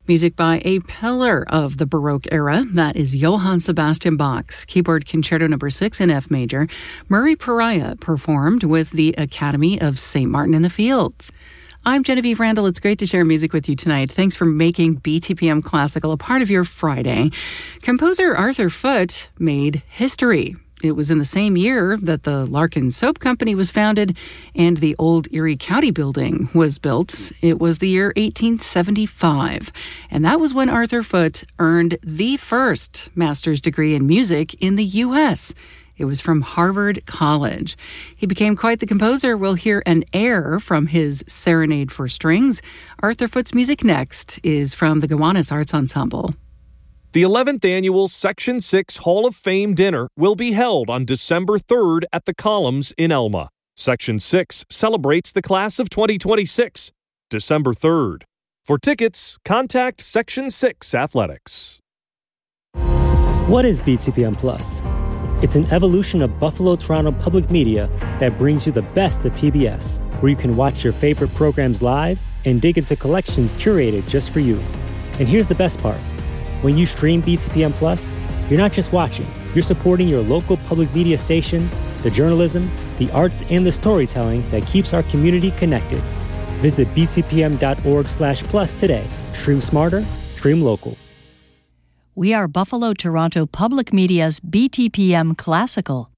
Music by a pillar of the Baroque era, that is Johann Sebastian Bach's Keyboard Concerto No. 6 in F major. Murray Pariah performed with the Academy of St. Martin in the Fields. I'm Genevieve Randall. It's great to share music with you tonight. Thanks for making BTPM Classical a part of your Friday. Composer Arthur Foote made history. It was in the same year that the Larkin Soap Company was founded and the old Erie County building was built. It was the year 1875, and that was when Arthur Foote earned the first master's degree in music in the U.S. It was from Harvard College. He became quite the composer. We'll hear an air from his Serenade for Strings. Arthur Foote's music next is from the Gowanus Arts Ensemble. The 11th Annual Section 6 Hall of Fame Dinner will be held on December 3rd at the Columns in Elma. Section 6 celebrates the class of 2026, December 3rd. For tickets, contact Section 6 Athletics. What is BTPM Plus? It's an evolution of Buffalo Toronto Public Media that brings you the best of PBS, where you can watch your favorite programs live and dig into collections curated just for you. And here's the best part. When you stream BTPM Plus, you're not just watching, you're supporting your local public media station, the journalism, the arts, and the storytelling that keeps our community connected. Visit btpm.org/plus today. Stream smarter, stream local. We are Buffalo Toronto Public Media's BTPM Classical.